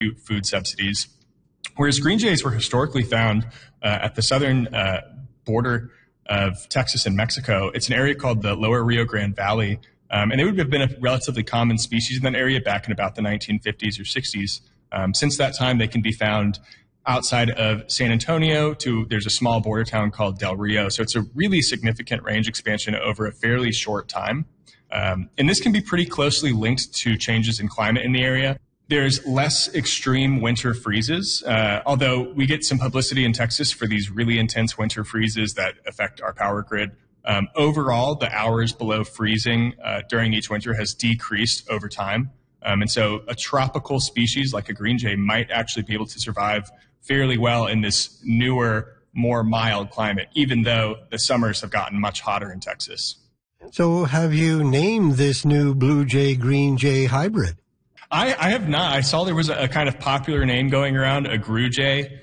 food subsidies. Whereas green jays were historically found at the southern border of Texas and Mexico. It's an area called the Lower Rio Grande Valley, and they would have been a relatively common species in that area back in about the 1950s or 60s. Since that time, they can be found outside of San Antonio there's a small border town called Del Rio. So it's a really significant range expansion over a fairly short time. And this can be pretty closely linked to changes in climate in the area. There's less extreme winter freezes, although we get some publicity in Texas for these really intense winter freezes that affect our power grid. Overall, the hours below freezing during each winter has decreased over time. And so a tropical species like a green jay might actually be able to survive fairly well in this newer, more mild climate, even though the summers have gotten much hotter in Texas. So have you named this new blue jay, green jay hybrid? I have not. I saw there was a kind of popular name going around, a grue jay.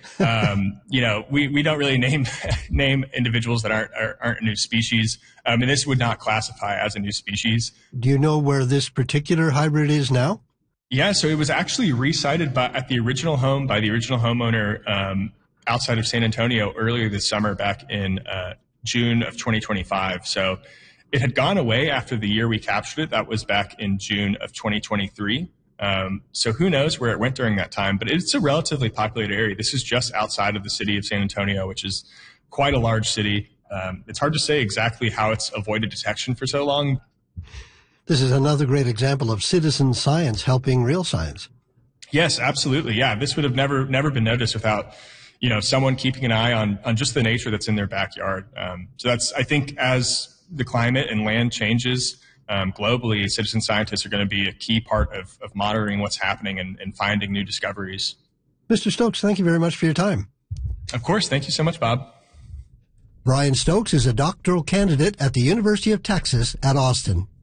We don't really name individuals that aren't a new species. And this would not classify as a new species. Do you know where this particular hybrid is now? Yeah, so it was actually resited at the original home by the original homeowner outside of San Antonio earlier this summer, back in June of 2025. So it had gone away after the year we captured it. That was back in June of 2023. So who knows where it went during that time, but it's a relatively populated area. This is just outside of the city of San Antonio, which is quite a large city. It's hard to say exactly how it's avoided detection for so long. This is another great example of citizen science helping real science. Yes, absolutely. Yeah, this would have never been noticed without, someone keeping an eye on just the nature that's in their backyard. So that's, I think, as the climate and land changes globally, citizen scientists are going to be a key part of monitoring what's happening and finding new discoveries. Mr. Stokes, thank you very much for your time. Of course. Thank you so much, Bob. Brian Stokes is a doctoral candidate at the University of Texas at Austin.